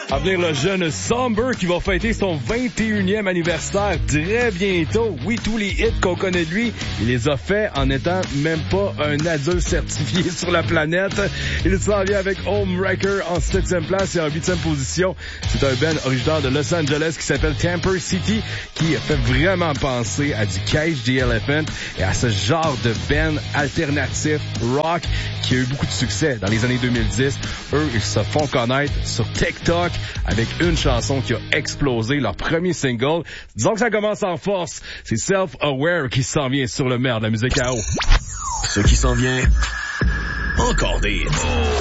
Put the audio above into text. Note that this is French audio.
À venir, le jeune Somber qui va fêter son 21e anniversaire très bientôt. Oui, tous les hits qu'on connaît de lui, il les a faits en étant même pas un adulte certifié sur la planète. Il s'en vient avec Homewrecker en 7e place et en 8e position. C'est un band originaire de Los Angeles qui s'appelle Tamper City, qui fait vraiment penser à du Cage the Elephant et à ce genre de band alternatif rock qui a eu beaucoup de succès dans les années 2010. Eux, ils se font connaître sur TikTok avec une chanson qui a explosé, leur premier single. Disons que ça commence en force. C'est Self-Aware qui s'en vient sur le maire de la musique à eau. Ce qui s'en vient, encore des hits.